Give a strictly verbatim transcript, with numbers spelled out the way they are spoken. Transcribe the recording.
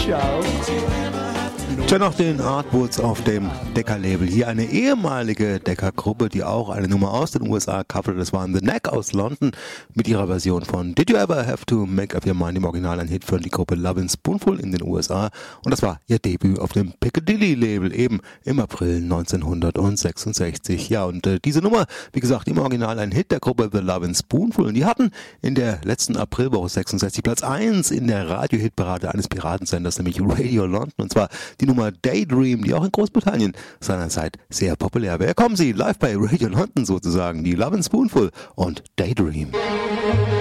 Ciao. Tja, noch den Artwoods auf dem Decca-Label. Hier eine ehemalige Decca-Gruppe, die auch eine Nummer aus den U S A covered. Das waren The Knack aus London mit ihrer Version von Did You Ever Have to Make Up Your Mind, im Original ein Hit für die Gruppe Lovin' Spoonful in den U S A. Und das war ihr Debüt auf dem Piccadilly-Label, eben im April neunzehnhundertsechsundsechzig. Ja, und äh, diese Nummer, wie gesagt, im Original ein Hit der Gruppe The Lovin' Spoonful. Und die hatten in der letzten Aprilwoche sechsundsechzig Platz eins in der Radio-Hitparade eines Piratensenders, nämlich Radio London. Und zwar die Nummer Daydream, die auch in Großbritannien seinerzeit sehr populär war. Kommen Sie live bei Radio London sozusagen, die Lovin' Spoonful und Daydream.